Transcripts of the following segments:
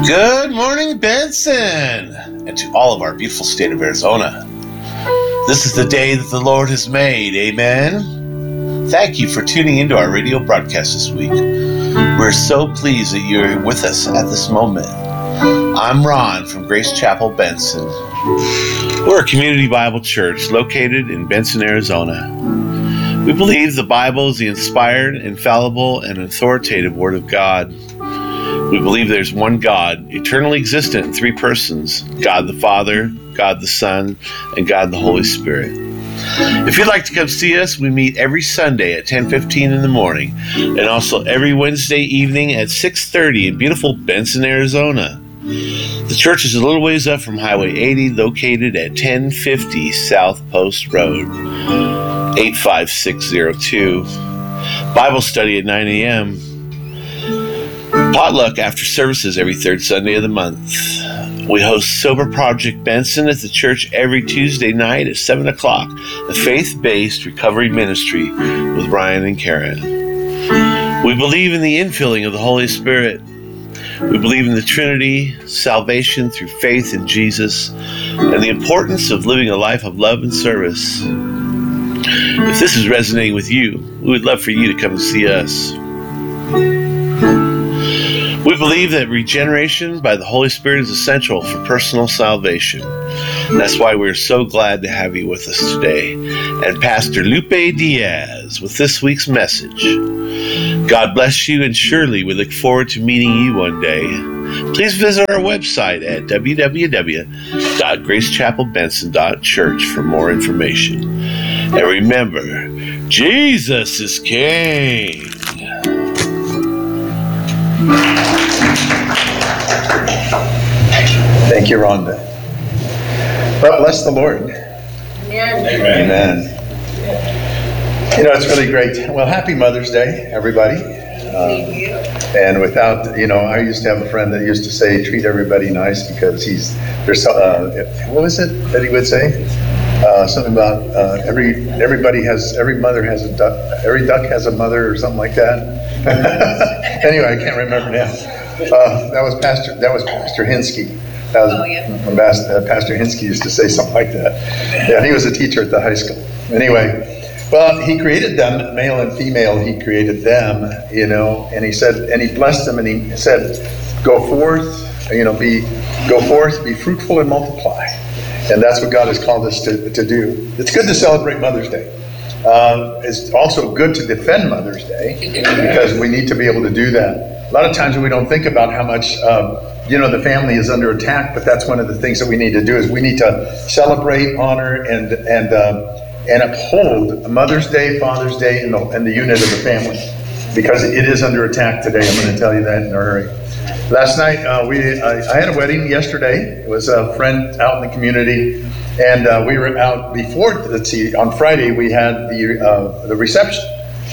Good morning, Benson, and to all of our beautiful state of Arizona. This is the day that the Lord has made, amen? Thank you for tuning into our radio broadcast this week. We're so pleased that you're with us at this moment. I'm Ron from Grace Chapel, Benson. We're a community Bible church located in Benson, Arizona. We believe the Bible is the inspired, infallible, and authoritative Word of God. We believe there's one God, eternally existent in three persons, God the Father, God the Son, and God the Holy Spirit. If you'd like to come see us, we meet every Sunday at 10:15 in the morning, and also every Wednesday evening at 6:30 in beautiful Benson, Arizona. The church is a little ways up from Highway 80, located at 1050 South Post Road, 85602. Bible study at 9 a.m. Potluck after services every third Sunday of the month. We host Sober Project Benson at the church every Tuesday night at 7 o'clock, a faith-based recovery ministry with Ryan and Karen. We believe in the infilling of the Holy Spirit. We believe in the Trinity, salvation through faith in Jesus, and the importance of living a life of love and service. If this is resonating with you, we would love for you to come and see us. We believe that regeneration by the Holy Spirit is essential for personal salvation. That's why we're so glad to have you with us today. And Pastor Lupe Diaz with this week's message. God bless you, and surely we look forward to meeting you one day. Please visit our website at www.gracechapelbenson.church for more information. And remember, Jesus is King. Thank you, Rhonda. Well, bless the Lord. Amen. Amen. You know, it's really great. Well, happy Mother's Day, everybody. And without, I used to have a friend that used to say, treat everybody nice because what was it that he would say? Something about every mother has a duck, every duck has a mother, or something like that. Anyway, I can't remember now. That was Pastor Hinsky. Pastor Hinsky used to say something like that. Yeah, he was a teacher at the high school. Anyway, well, he created them, male and female. He created them, and he said, and he blessed them, and he said, go forth, be fruitful and multiply. And that's what God has called us to do. It's good to celebrate Mother's Day. It's also good to defend Mother's Day because we need to be able to do that. A lot of times we don't think about how much, the family is under attack, but that's one of the things that we need to do is we need to celebrate, honor, and uphold Mother's Day, Father's Day, and the unit of the family because it is under attack today. I'm going to tell you that in a hurry. Last night, I had a wedding yesterday. It was a friend out in the community, and we were out before. On Friday we had the reception,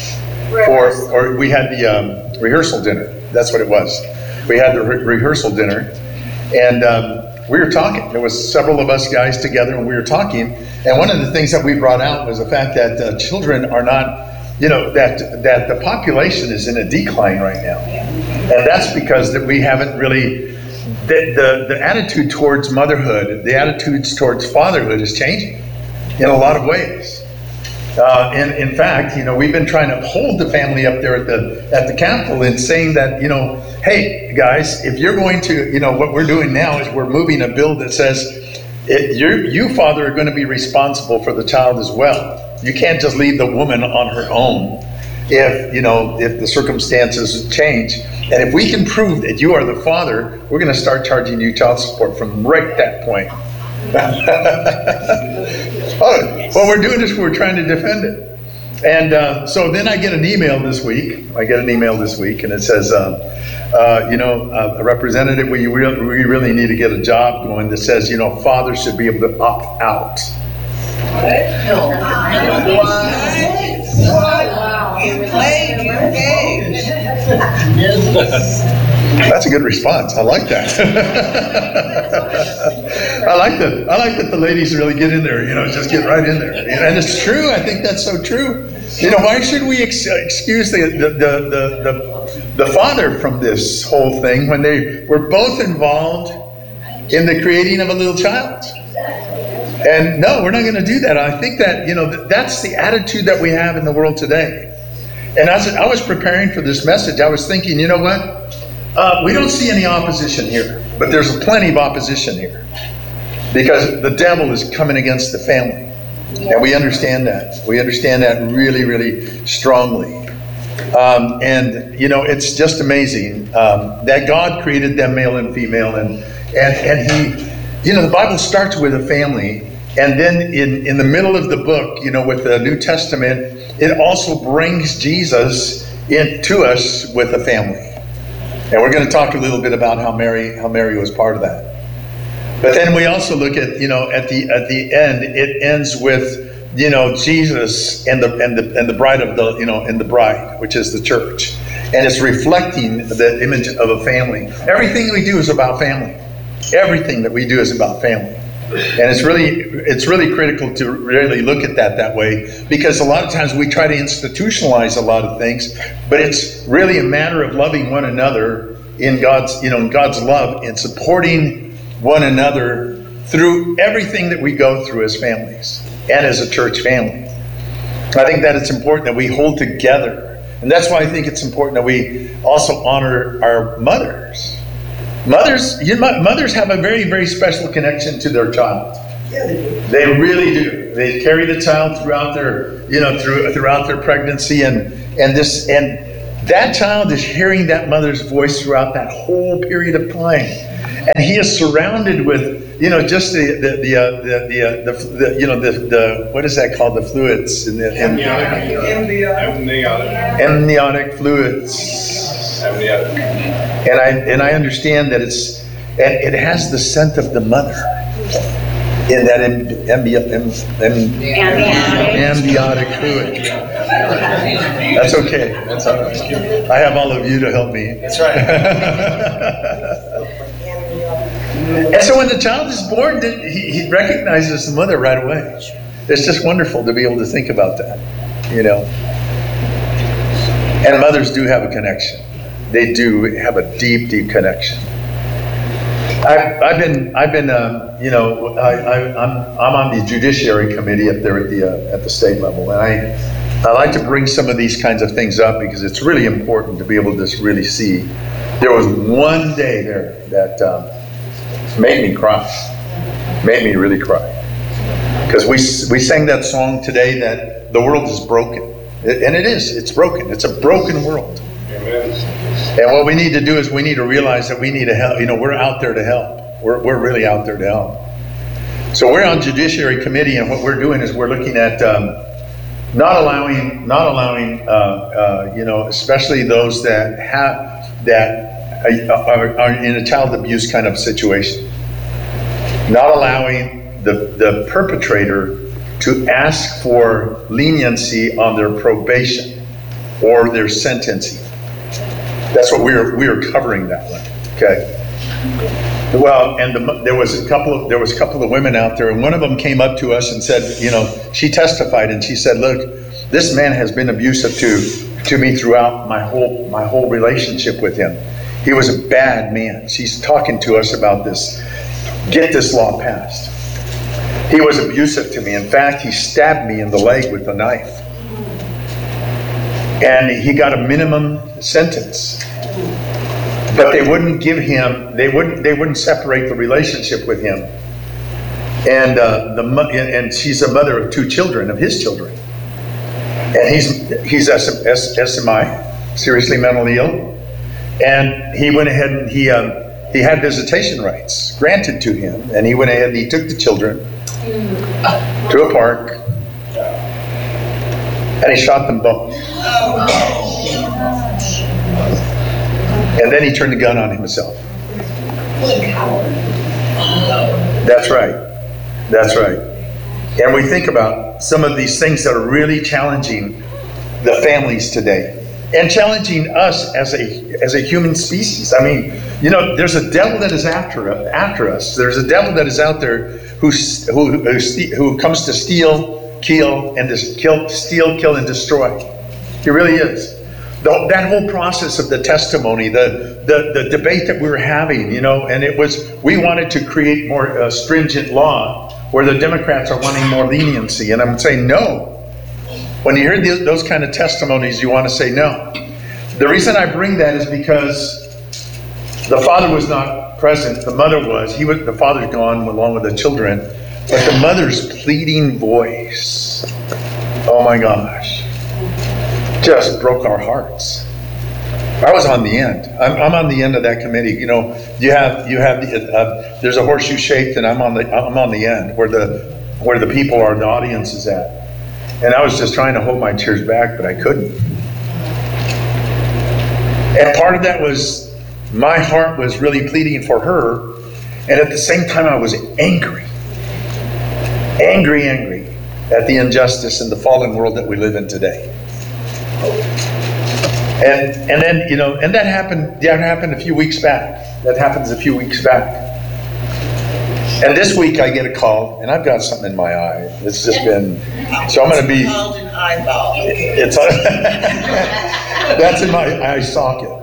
or we had the rehearsal dinner. That's what it was. We had the rehearsal dinner, and we were talking. There was several of us guys together, and we were talking. And one of the things that we brought out was the fact that children are not. That the population is in a decline right now. And that's because that we haven't really, the attitude towards motherhood, the attitudes towards fatherhood is changing in a lot of ways. And in fact, we've been trying to hold the family up there at the Capitol and saying that, hey guys, if you're going to, what we're doing now is we're moving a bill that says you father are going to be responsible for the child as well. You can't just leave the woman on her own if the circumstances change. And if we can prove that you are the father, we're going to start charging you child support from right that point. What we're doing is we're trying to defend it. And so then I get an email this week. And it says, a representative, we really need to get a job going that says, fathers should be able to opt out. That's a good response. I like that. I like that the ladies really get in there, just get right in there. And it's true. I think that's so true. Why should we excuse the the father from this whole thing when they were both involved in the creating of a little child. And no, we're not going to do that. I think that, that's the attitude that we have in the world today. And as I was preparing for this message, I was thinking, you know what? We don't see any opposition here, but there's plenty of opposition here because the devil is coming against the family. And we understand that. We understand that really, really strongly. And it's just amazing that God created them male and female. And he, the Bible starts with a family. And then in the middle of the book, with the New Testament, it also brings Jesus into us with a family. And we're going to talk a little bit about how Mary was part of that. But then we also look at, at the end, it ends with, Jesus and the bride of and the bride, which is the church. And it's reflecting the image of a family. Everything we do is about family. Everything that we do is about family. And it's really critical to really look at that way, because a lot of times we try to institutionalize a lot of things, but it's really a matter of loving one another in God's love and supporting one another through everything that we go through as families and as a church family. I think that it's important that we hold together, and that's why I think it's important that we also honor our mothers. Mothers have a very, very special connection to their child. They really do. They carry the child throughout their, throughout their pregnancy, and that child is hearing that mother's voice throughout that whole period of time, and he is surrounded with, just the what is that called? The fluids in the amniotic fluids. And I understand that it has the scent of the mother in that amniotic fluid. That's okay. That's all right. I have all of you to help me. That's right. And so when the child is born, he recognizes the mother right away. It's just wonderful to be able to think about that, And mothers do have a connection. They do have a deep, deep connection. I'm on the Judiciary Committee up there at the state level, and I like to bring some of these kinds of things up because it's really important to be able to really see. There was one day there that made me cry, made me really cry, because we sang that song today that the world is broken, and it's broken. It's a broken world. And what we need to do is we need to realize that we need to help. We're out there to help. We're really out there to help. So we're on Judiciary Committee, and what we're doing is we're looking at not allowing, especially those that are in a child abuse kind of situation, not allowing the perpetrator to ask for leniency on their probation or their sentencing. That's what we are covering that one. Okay. Well, and there was a couple of women out there, and one of them came up to us and said, she testified, and she said, "Look, this man has been abusive to me throughout my whole relationship with him. He was a bad man." She's talking to us about this. Get this law passed. He was abusive to me. In fact, he stabbed me in the leg with a knife. And he got a minimum sentence. But they wouldn't give him, they wouldn't separate the relationship with him. And and she's a mother of 2 children, of his children. And he's SMI, seriously mentally ill. And he went ahead and he had visitation rights granted to him. And he went ahead and he took the children to a park. And he shot them both. And then he turned the gun on himself. That's right. That's right. And we think about some of these things that are really challenging the families today, and challenging us as a human species. I mean, there's a devil that is after us. There's a devil that is out there who comes to steal, kill, and destroy. He really is. that whole process of the testimony, the debate that we were having, and we wanted to create more stringent law where the Democrats are wanting more leniency. And I'm saying no. When you hear those kind of testimonies, you want to say no. The reason I bring that is because the father was not present. The mother was. The father's gone along with the children. But the mother's pleading voice, oh my gosh, just broke our hearts. I was on the end. I'm on the end of that committee. You have there's a horseshoe shaped, and I'm on the end where the people are, the audience is at. And I was just trying to hold my tears back, but I couldn't. And part of that was my heart was really pleading for her, and at the same time I was angry at the injustice in the fallen world that we live in today. And then, and that happened a few weeks back. That happens a few weeks back. And this week I get a call, and I've got something in my eye. It's just been, so I'm going to be. It's called an eyeball. It's that's in my eye socket.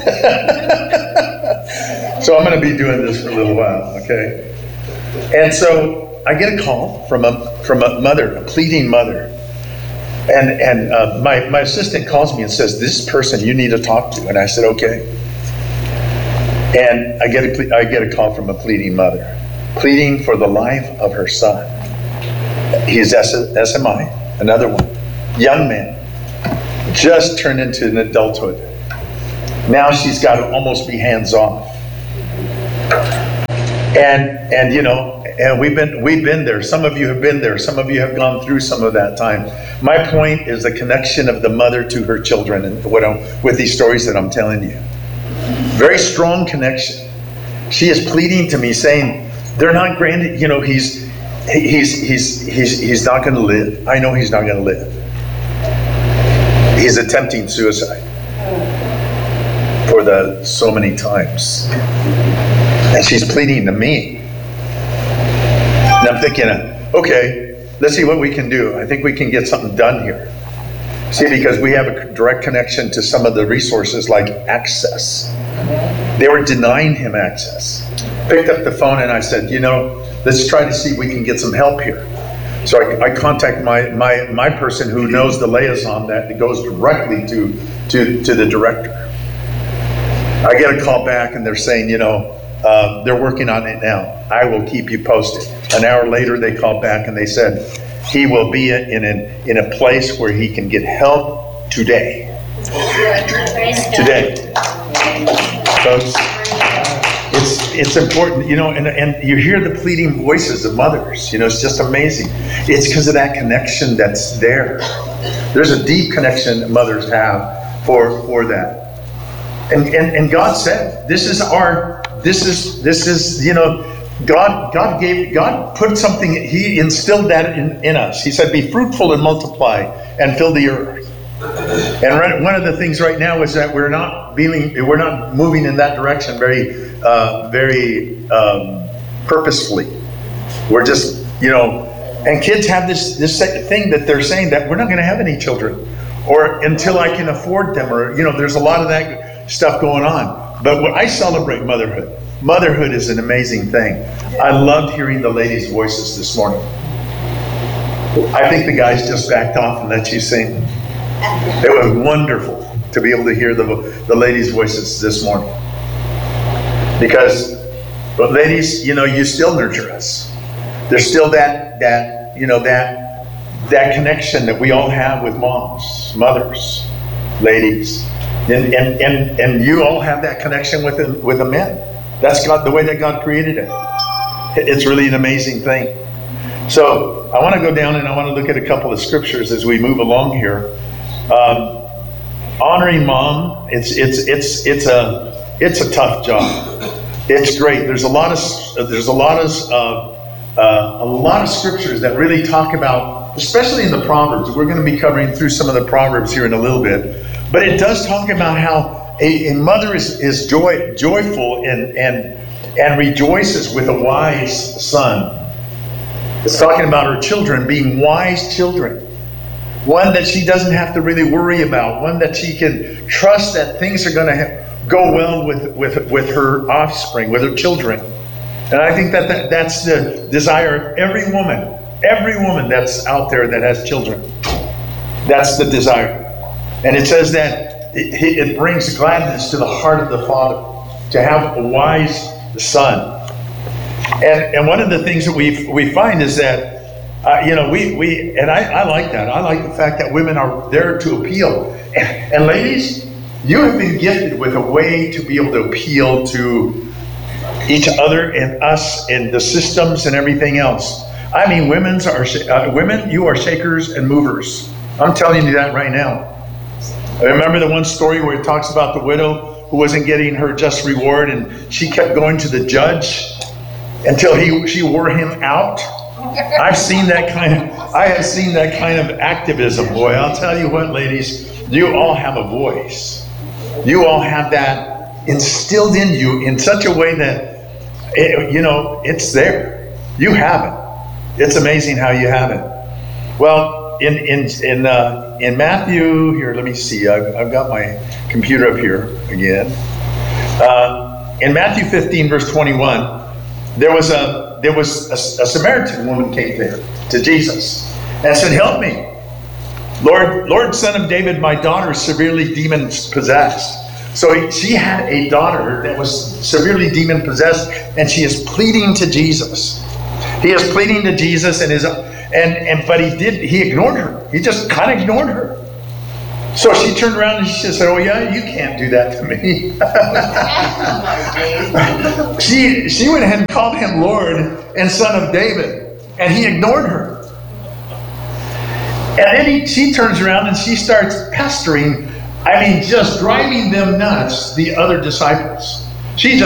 So I'm going to be doing this for a little while, okay? And so I get a call from a mother, a pleading mother. And my assistant calls me and says, "This person you need to talk to." And I said, "Okay." And I get a call from a pleading mother, pleading for the life of her son. He's SMI, another one, young man, just turned into an adulthood. Now she's got to almost be hands off. And we've been there. Some of you have been there. Some of you have gone through some of that time. My point is the connection of the mother to her children, and with these stories that I'm telling you. Very strong connection. She is pleading to me, saying, "They're not granted. He's not going to live. I know he's not going to live. He's attempting suicide for so many times." And she's pleading to me. And I'm thinking, okay, let's see what we can do. I think we can get something done here. See, because we have a direct connection to some of the resources like access. They were denying him access. Picked up the phone and I said, let's try to see if we can get some help here. So I contact my person who knows the liaison that goes directly to the director. I get a call back and they're saying, they're working on it now. I will keep you posted. An hour later, they called back and they said he will be in a place where he can get help today. Today, folks. It's important, and you hear the pleading voices of mothers. It's just amazing. It's because of that connection that's there. There's a deep connection that mothers have for that. And God said, God put something, He instilled that in us. He said, "Be fruitful and multiply and fill the earth." And one of the things right now is that we're not moving in that direction very purposefully. We're just, and kids have this thing that they're saying that we're not going to have any children, or until I can afford them, or there's a lot of that stuff going on. But I celebrate motherhood. Motherhood is an amazing thing. I loved hearing the ladies' voices this morning. I think the guys just backed off and let you sing. It was wonderful to be able to hear the ladies' voices this morning. Because, but ladies, you still nurture us. There's still that connection that we all have with moms, mothers, ladies. And you all have that connection with the men. That's God, the way that God created it. It's really an amazing thing. So I want to go down and I want to look at a couple of scriptures as we move along here. Honoring mom, it's a tough job. It's great. There's a lot of scriptures that really talk about, especially in the Proverbs. We're going to be covering through some of the Proverbs here in a little bit. But it does talk about how a mother is joyful and rejoices with a wise son. It's talking about her children being wise children. one that she doesn't have to really worry about, one that she can trust that things are going to go well with her offspring, with her children. And I think that's the desire of every woman that's out there that has children. That's the desire. And it says that it brings gladness to the heart of the father to have a wise son. And one of the things that we find is that I like that. I like the fact that women are there to appeal. And ladies, you have been gifted with a way to be able to appeal to each other and us and the systems and everything else. I mean, women, you are shakers and movers. I'm telling you that right now. I remember the one story where it talks about the widow who wasn't getting her just reward, and she kept going to the judge until she wore him out. I have seen that kind of activism. Boy, I'll tell you what, ladies, you all have a voice. You all have that instilled in you in such a way that it's there. You have it. It's amazing how you have it. Well, in Matthew here, let me see. I've got my computer up here again. In Matthew 15, verse 21. There was a Samaritan woman came there to Jesus and said, "Help me, Lord, Son of David, my daughter is severely demon possessed." So she had a daughter that was severely demon possessed, and she is pleading to Jesus. He is pleading to Jesus, but he ignored her. He just kind of ignored her. So she turned around and she said, "Oh yeah, you can't do that to me." She went ahead and called him Lord and Son of David, and he ignored her. And then she turns around and she starts pestering, just driving them nuts, the other disciples. She